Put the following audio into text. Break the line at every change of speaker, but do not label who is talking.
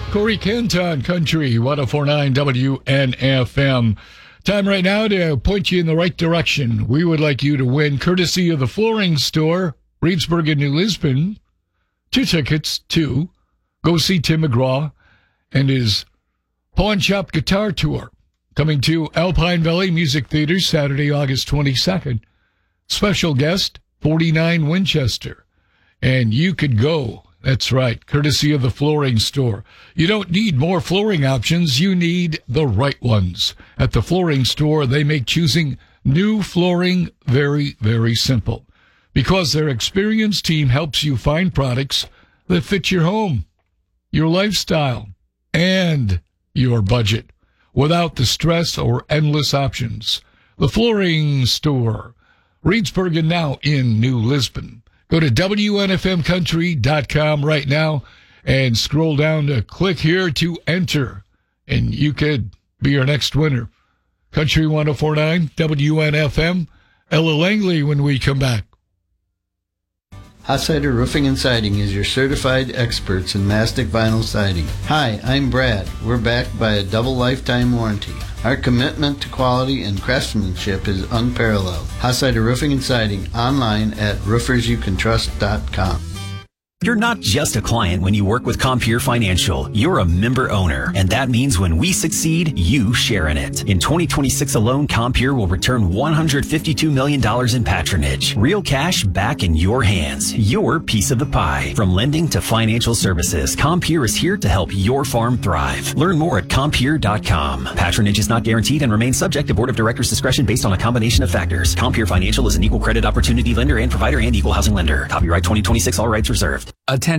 Corey Canton, Country 104.9 WNFM. Time right now to point you in the right direction. We would like you to win, courtesy of the Flooring Store, Reedsburg and New Lisbon, 2 tickets to go see Tim McGraw and his Pawn Shop Guitar Tour, coming to Alpine Valley Music Theater Saturday, August 22nd. Special guest, 49 Winchester. And you could go. That's right, courtesy of the Flooring Store. You don't need more flooring options. You need the right ones. At the Flooring Store, they make choosing new flooring very, very simple, because their experienced team helps you find products that fit your home, your lifestyle, and your budget without the stress or endless options. The Flooring Store, Reedsburg and now in New Lisbon. Go to WNFMcountry.com right now and scroll down to click here to enter, and you could be our next winner. Country 104.9 WNFM. Ella Langley when we come back.
Hotsider Roofing and Siding is your certified experts in mastic vinyl siding. Hi, I'm Brad. We're backed by a double lifetime warranty. Our commitment to quality and craftsmanship is unparalleled. Hotsider Roofing and Siding, online at roofersyoucantrust.com.
You're not just a client when you work with Compeer Financial. You're a member owner, and that means when we succeed, you share in it. In 2026 alone, Compeer will return $152 million in patronage. Real cash back in your hands. Your piece of the pie. From lending to financial services, Compeer is here to help your farm thrive. Learn more at Compeer.com. Patronage is not guaranteed and remains subject to Board of Directors' discretion based on a combination of factors. Compeer Financial is an equal credit opportunity lender and provider and equal housing lender. Copyright 2026, all rights reserved.
Attend